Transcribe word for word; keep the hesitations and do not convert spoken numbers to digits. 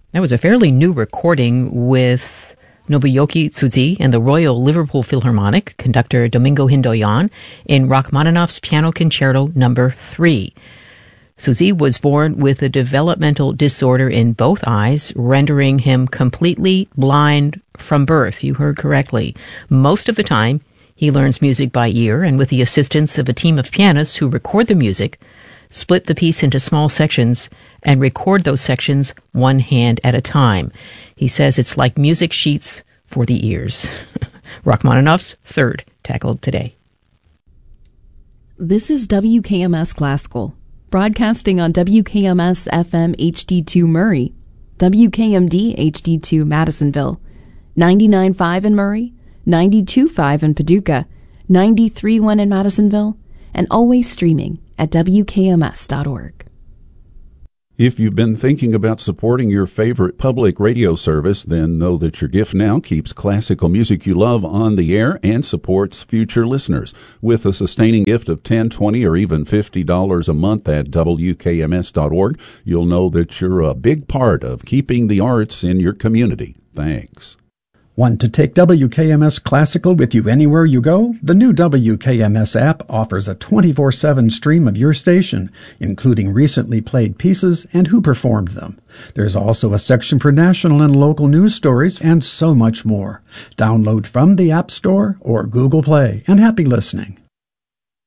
That was a fairly new recording with Nobuyuki Tsuji and the Royal Liverpool Philharmonic, conductor Domingo Hindoyan, in Rachmaninoff's Piano Concerto Number three. Tsuji was born with a developmental disorder in both eyes, rendering him completely blind from birth. You heard correctly. Most of the time, he learns music by ear, and with the assistance of a team of pianists who record the music, split the piece into small sections, and record those sections one hand at a time. He says it's like music sheets for the ears. Rachmaninoff's Third, tackled today. This is W K M S Classical, broadcasting on W K M S F M H D two Murray, W K M D H D two Madisonville, ninety-nine point five in Murray, ninety-two point five in Paducah, ninety-three point one in Madisonville, and always streaming at W K M S dot org. If you've been thinking about supporting your favorite public radio service, then know that your gift now keeps classical music you love on the air and supports future listeners. With a sustaining gift of ten dollars, twenty dollars, or even fifty dollars a month at W K M S dot org, you'll know that you're a big part of keeping the arts in your community. Thanks. Want to take W K M S Classical with you anywhere you go? The new W K M S app offers a twenty-four seven stream of your station, including recently played pieces and who performed them. There's also a section for national and local news stories and so much more. Download from the App Store or Google Play, and happy listening.